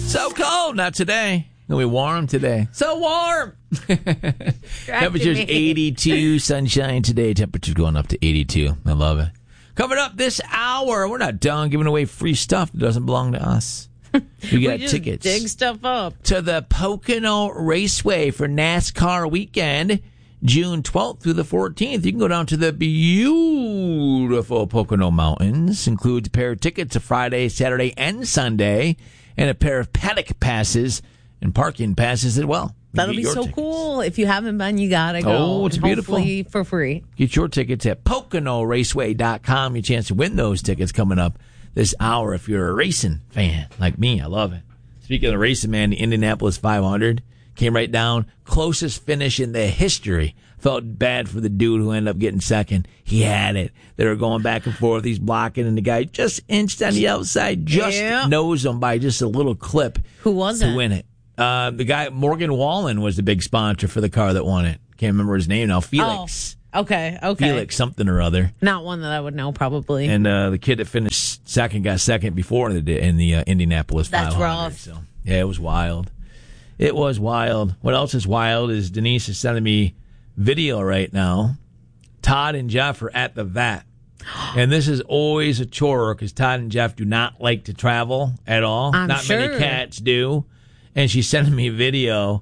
So cold. Not today. It'll be warm today. So warm. Temperature's 82. Sunshine today. Temperature's going up to 82. I love it. Coming up this hour, we're not done giving away free stuff that doesn't belong to us. We got tickets. Dig stuff up. To the Pocono Raceway for NASCAR weekend, June 12th through the 14th. You can go down to the beautiful Pocono Mountains. Includes a pair of tickets to Friday, Saturday, and Sunday, and a pair of paddock passes and parking passes as well. That'll be so cool. If you haven't been, you gotta go. Oh, it's beautiful. Hopefully for free. Get your tickets at PoconoRaceway.com. Your chance to win those tickets coming up this hour if you're a racing fan like me. I love it. Speaking of racing, man, the Indianapolis 500 came right down. Closest finish in the history. Felt bad for the dude who ended up getting second. He had it. They were going back and forth. He's blocking, and the guy just inched on the outside, just nosed him by just a little clip. Who was it? To win it. The guy, Morgan Wallen, was the big sponsor for the car that won it. Can't remember his name now. Felix. Oh, okay. Felix something or other. Not one that I would know, probably. And the kid that finished second got second before in the Indianapolis 500. That's rough. So, yeah, it was wild. It was wild. What else is wild is Denise is sending me video right now. Todd and Jeff are at the vat. And this is always a chore because Todd and Jeff do not like to travel at all. Not many cats do. And she's sending me video,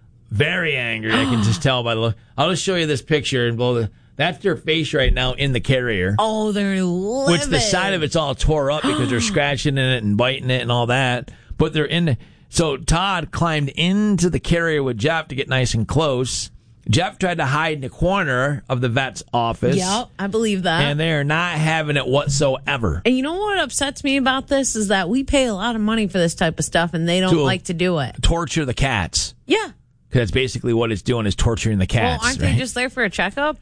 very angry. I can just tell by the look. I'll just show you this picture and that's their face right now in the Carrier. Oh, they're livid. Which the side of it's all tore up because they're scratching in it and biting it and all that. But they're in the, so Todd climbed into the Carrier with Jeff to get nice and close. Jeff tried to hide in the corner of the vet's office. Yep, I believe that. And they're not having it whatsoever. And you know what upsets me about this is that we pay a lot of money for this type of stuff, and they don't like to do it. Torture the cats. Yeah. Because that's basically what it's doing is torturing the cats. Well, aren't they just there for a checkup?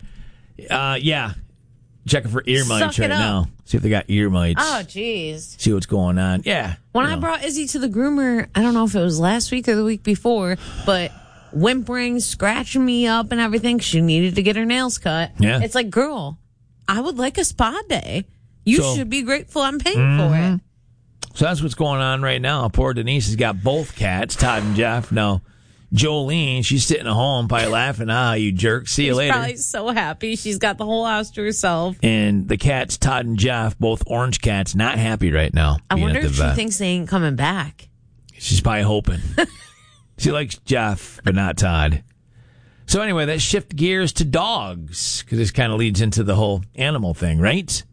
Yeah. Checking for ear mites right now. See if they got ear mites. Oh, jeez. See what's going on. Yeah. When I brought Izzy to the groomer, I don't know if it was last week or the week before, but whimpering, scratching me up and everything. She needed to get her nails cut. Yeah. It's like, girl, I would like a spa day. You should be grateful I'm paying for it. So that's what's going on right now. Poor Denise has got both cats, Todd and Jeff. No, Jolene, she's sitting at home probably laughing. You jerk. See you later. She's probably so happy. She's got the whole house to herself. And the cats, Todd and Jeff, both orange cats, not happy right now. I wonder if she thinks they ain't coming back. She's probably hoping. She likes Jeff, but not Todd. So anyway, let's shift gears to dogs, because this kind of leads into the whole animal thing, right?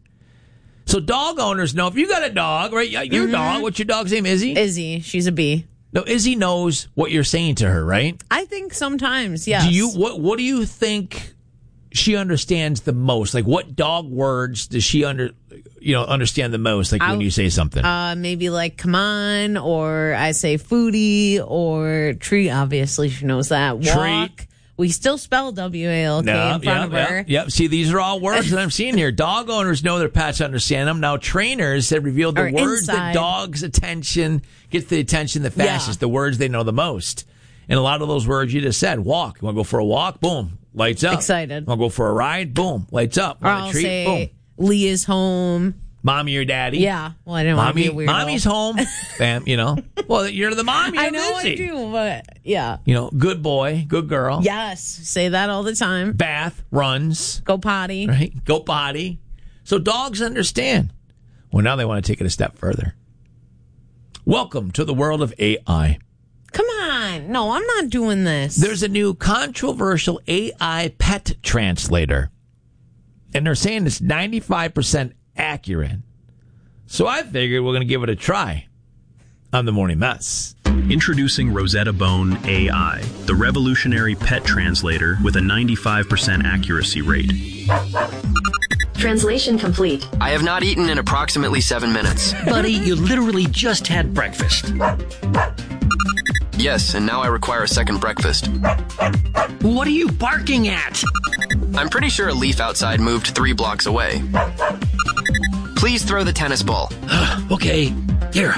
So dog owners know, if you got a dog, right? Your dog, what's your dog's name, Izzy? Izzy, she's a B. No, Izzy knows what you're saying to her, right? I think sometimes, yes. What do you think she understands the most? Like, what dog words does she understand the most? Like when you say something, maybe like "come on," or I say "foodie," or "treat." Obviously, she knows that. Walk. Treat. We still spell WALK in front of her. Yep. See, these are all words that I'm seeing here. Dog owners know their pets understand them. Now, trainers have revealed the words that dogs' attention gets the attention the fastest. The words they know the most. And a lot of those words you just said. Walk. You want to go for a walk? Boom. Lights up. Excited. Want to go for a ride? Boom. Lights up. Want a treat? Boom. Leah's home. Mommy or daddy? Yeah. Well, I didn't want to be a weirdo. Mommy's home. Bam, Well, you're the mommy. I know I do, but yeah. Good boy, good girl. Yes. Say that all the time. Bath, runs. Go potty. Right? Go potty. So dogs understand. Well, now they want to take it a step further. Welcome to the world of AI. Come on. No, I'm not doing this. There's a new controversial AI pet translator. And they're saying it's 95% accurate. So I figured we're going to give it a try on the Morning Mess. Introducing Rosetta Bone AI, the revolutionary pet translator with a 95% accuracy rate. Translation complete. I have not eaten in approximately 7 minutes. Buddy, you literally just had breakfast. Yes, and now I require a second breakfast. What are you barking at? I'm pretty sure a leaf outside moved 3 blocks away. Please throw the tennis ball. Okay, here.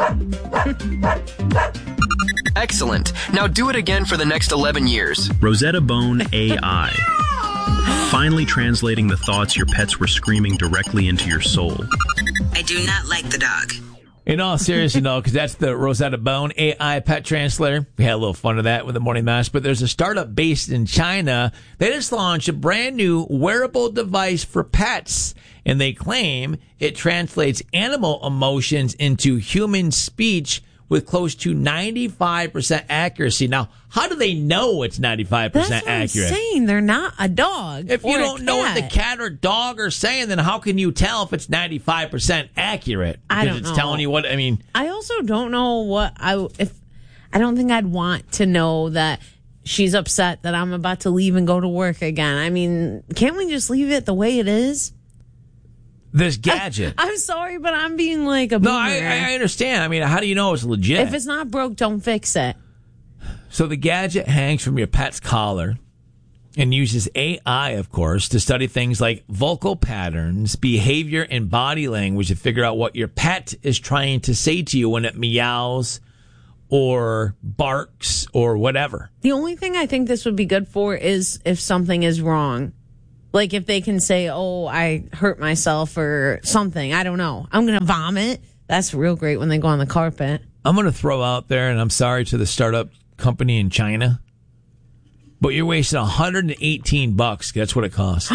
Excellent. Now do it again for the next 11 years. Rosetta Bone AI. Finally translating the thoughts your pets were screaming directly into your soul. I do not like the dog. In all seriousness, no, because that's the Rosetta Bone AI pet translator. We had a little fun of that with the Morning Mass. But there's a startup based in China. They just launched a brand new wearable device for pets. And they claim it translates animal emotions into human speech with close to 95% accuracy. Now, how do they know it's 95% That's what accurate? I'm saying. They're not a dog. If you or a don't know what the cat. cat or dog are saying, then how can you tell if it's 95% accurate? I Because don't it's know. telling you what, I mean, I also don't know what I don't think I'd want to know that she's upset that I'm about to leave and go to work again. I mean, can't we just leave it the way it is? this gadget. I'm sorry, but I'm being like a No, boomer. I understand. I mean, how do you know it's legit? If it's not broke, don't fix it. So the gadget hangs from your pet's collar and uses AI, of course, to study things like vocal patterns, behavior, and body language to figure out what your pet is trying to say to you when it meows or barks or whatever. The only thing I think this would be good for is if something is wrong. Like if they can say, oh, I hurt myself or something. I don't know. I'm going to vomit. That's real great when they go on the carpet. I'm going to throw out there, and I'm sorry to the startup company in China, but you're wasting $118. That's what it costs.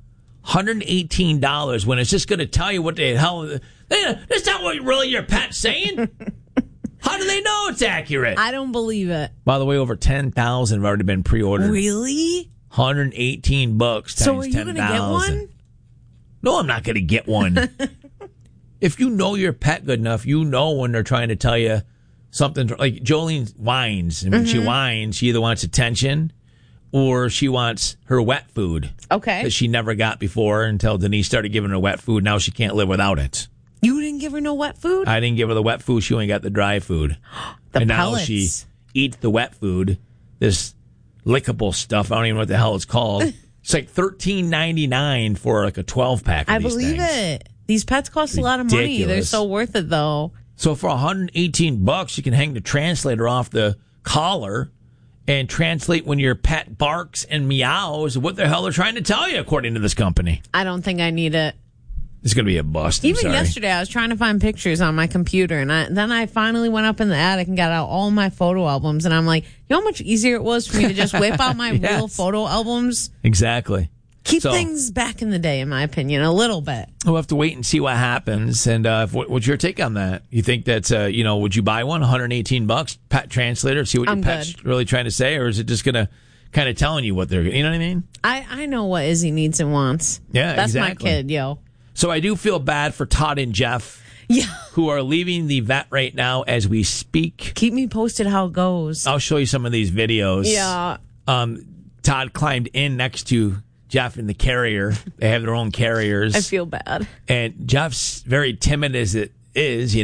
$118 when it's just going to tell you what the hell. That's not what really your pet's saying. How do they know it's accurate? I don't believe it. By the way, over 10,000 have already been pre-ordered. Really? $118 times So are you going to get 10,000. one? No, I'm not going to get one. If you know your pet good enough, you know when they're trying to tell you something. Like Jolene whines, and when she whines, she either wants attention or she wants her wet food Okay. that she never got before until Denise started giving her wet food. Now she can't live without it. You didn't give her no wet food? I didn't give her the wet food. She only got the dry food. The and pellets. now she eats the wet food, this lickable stuff. I don't even know what the hell it's called. It's like $13.99 for like a 12-pack of I these believe things. it. These pets cost a lot of money. They're Ridiculous. so worth it, though. So for $118, you can hang the translator off the collar and translate when your pet barks and meows what the hell they're trying to tell you, according to this company. I don't think I need it. It's going to be a bust. I'm Even sorry. yesterday, I was trying to find pictures on my computer, and then I finally went up in the attic and got out all my photo albums, and I'm like, you know how much easier it was for me to just whip out my Yes. real photo albums? Exactly. Keep So- things back in the day, in my opinion, a little bit. We'll have to wait and see what happens. And what's your take on that? You think that's, would you buy one? $118, pet translator, see what I'm your pet's good. really trying to say? Or is it just going to kind of telling you what they're, you know what I mean? I know what Izzy needs and wants. Yeah, That's exactly. my kid, yo. So I do feel bad for Todd and Jeff, Yeah. who are leaving the vet right now as we speak. Keep me posted how it goes. I'll show you some of these videos. Yeah. Todd climbed in next to Jeff in the carrier. They have their own carriers. I feel bad. And Jeff's very timid as it is,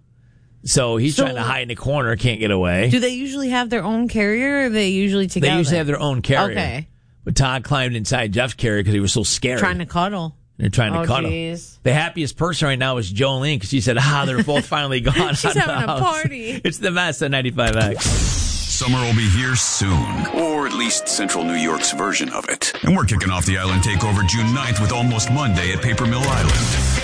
So he's So- trying to hide in the corner, can't get away. Do they usually have their own carrier, or are they usually together? They usually have their own carrier. Okay. But Todd climbed inside Jeff's carrier because he was so scared. Trying to cuddle. They're trying to Oh, cuddle. geez. The happiest person right now is Jolene because she said, they're both finally gone. She's out of the having a house." party. It's the best at 95X. Summer will be here soon, or at least Central New York's version of it. And we're kicking off the Island Takeover June 9th with Almost Monday at Paper Mill Island.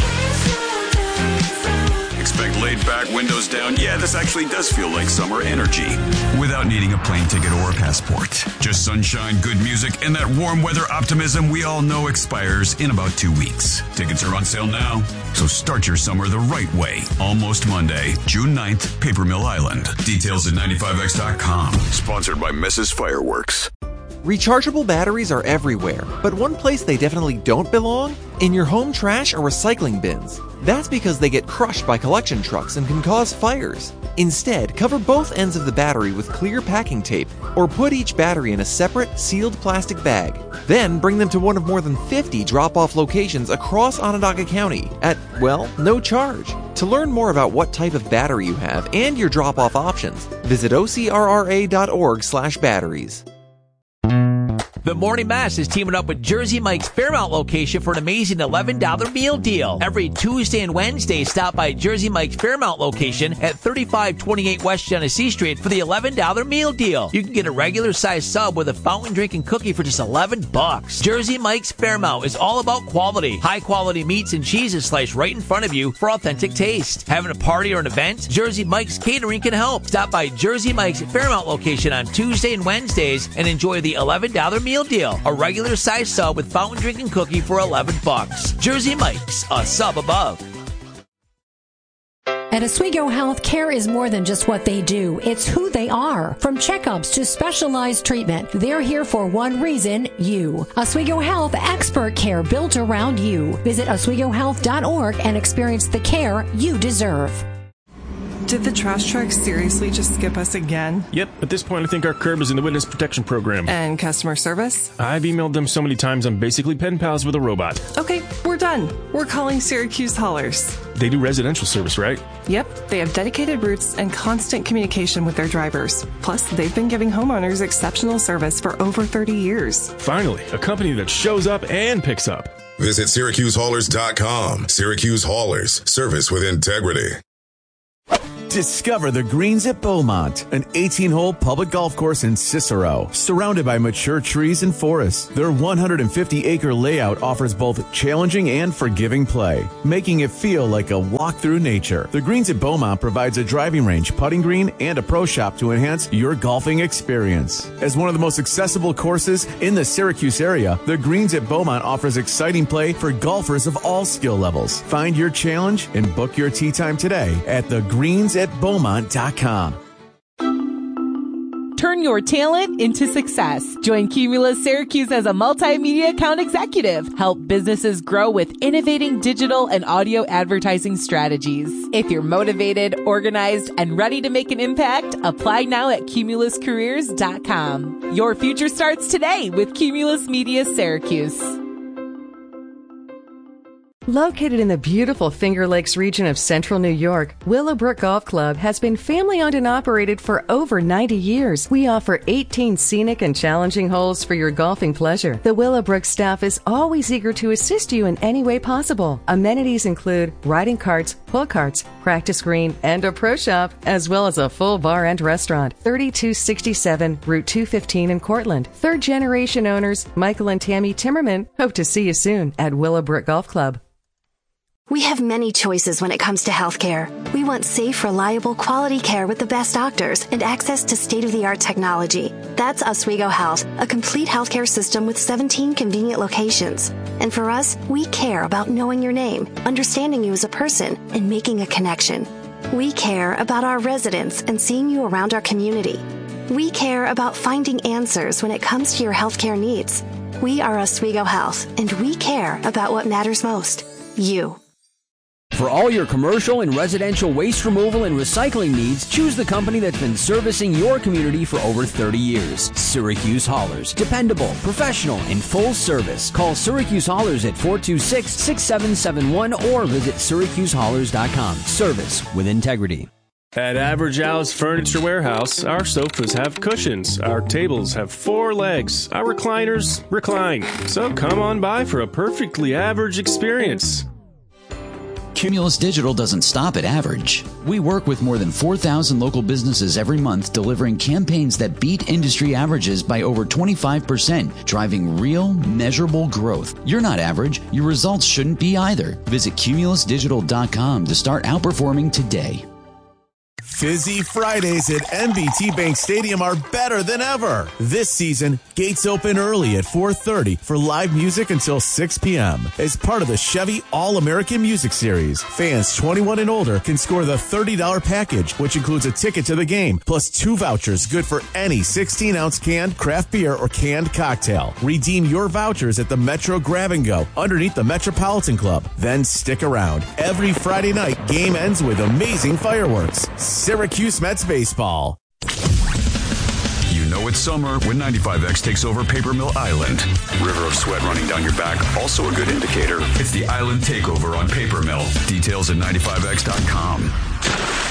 Expect laid-back, windows down. Yeah, this actually does feel like summer energy. Without needing a plane ticket or a passport. Just sunshine, good music, and that warm weather optimism we all know expires in about 2 weeks. Tickets are on sale now, so start your summer the right way. Almost Monday, June 9th, Paper Mill Island. Details at 95x.com. Sponsored by Mrs. Fireworks. Rechargeable batteries are everywhere, but one place they definitely don't belong? In your home trash or recycling bins. That's because they get crushed by collection trucks and can cause fires. Instead, cover both ends of the battery with clear packing tape, or put each battery in a separate, sealed plastic bag. Then bring them to one of more than 50 drop-off locations across Onondaga County at, no charge. To learn more about what type of battery you have and your drop-off options, visit ocrra.org/batteries. The Morning Mess is teaming up with Jersey Mike's Fairmount location for an amazing $11 meal deal. Every Tuesday and Wednesday, stop by Jersey Mike's Fairmount location at 3528 West Genesee Street for the $11 meal deal. You can get a regular size sub with a fountain drink and cookie for just $11. Jersey Mike's Fairmount is all about quality. High quality meats and cheeses sliced right in front of you for authentic taste. Having a party or an event? Jersey Mike's Catering can help. Stop by Jersey Mike's Fairmount location on Tuesday and Wednesdays and enjoy the $11 meal deal. A regular size sub with fountain drink and cookie for $11. Jersey Mike's, a sub above. At Oswego Health, care is more than just what they do. It's who they are. From checkups to specialized treatment, they're here for one reason, you. Oswego Health, expert care built around you. Visit OswegoHealth.org and experience the care you deserve. Did the trash truck seriously just skip us again? Yep, at this point I think our curb is in the witness protection program. And customer service? I've emailed them so many times I'm basically pen pals with a robot. Okay, we're done. We're calling Syracuse Haulers. They do residential service, right? Yep, they have dedicated routes and constant communication with their drivers. Plus, they've been giving homeowners exceptional service for over 30 years. Finally, a company that shows up and picks up. Visit SyracuseHaulers.com. Syracuse Haulers, service with integrity. Discover the Greens at Beaumont, an 18-hole public golf course in Cicero, surrounded by mature trees and forests. Their 150-acre layout offers both challenging and forgiving play, making it feel like a walk through nature. The Greens at Beaumont provides a driving range, putting green, and a pro shop to enhance your golfing experience. As one of the most accessible courses in the Syracuse area, the Greens at Beaumont offers exciting play for golfers of all skill levels. Find your challenge and book your tee time today at thegreensatbeaumont.com. Turn your talent into success. Join Cumulus Syracuse as a multimedia account executive. Help businesses grow with innovating digital and audio advertising strategies. If you're motivated, organized, and ready to make an impact, apply now at cumuluscareers.com. Your future starts today with Cumulus Media Syracuse. Located in the beautiful Finger Lakes region of central New York, Willowbrook Golf Club has been family-owned and operated for over 90 years. We offer 18 scenic and challenging holes for your golfing pleasure. The Willowbrook staff is always eager to assist you in any way possible. Amenities include riding carts, pull carts, practice green, and a pro shop, as well as a full bar and restaurant. 3267 Route 215 in Cortland. Third-generation owners Michael and Tammy Timmerman hope to see you soon at Willowbrook Golf Club. We have many choices when it comes to healthcare. We want safe, reliable, quality care with the best doctors and access to state-of-the-art technology. That's Oswego Health, a complete healthcare system with 17 convenient locations. And for us, we care about knowing your name, understanding you as a person, and making a connection. We care about our residents and seeing you around our community. We care about finding answers when it comes to your healthcare needs. We are Oswego Health, and we care about what matters most, you. For all your commercial and residential waste removal and recycling needs, choose the company that's been servicing your community for over 30 years. Syracuse Haulers. Dependable, professional, and full service. Call Syracuse Haulers at 426-6771 or visit SyracuseHaulers.com. Service with integrity. At Average Al's Furniture Warehouse, our sofas have cushions, our tables have 4 legs, our recliners recline. So come on by for a perfectly average experience. Cumulus Digital doesn't stop at average. We work with more than 4,000 local businesses every month, delivering campaigns that beat industry averages by over 25%, driving real, measurable growth. You're not average. Your results shouldn't be either. Visit cumulusdigital.com to start outperforming today. Fizzy Fridays at NBT Bank Stadium are better than ever. This season, gates open early at 4:30 for live music until 6 p.m. As part of the Chevy All-American Music Series, fans 21 and older can score the $30 package, which includes a ticket to the game, plus 2 vouchers good for any 16-ounce canned craft beer or canned cocktail. Redeem your vouchers at the Metro Grab and Go underneath the Metropolitan Club. Then stick around. Every Friday night, game ends with amazing fireworks. Syracuse Mets baseball. You know it's summer when 95X takes over Paper Mill Island. River of sweat running down your back, also a good indicator. It's the Island Takeover on Paper Mill. Details at 95X.com.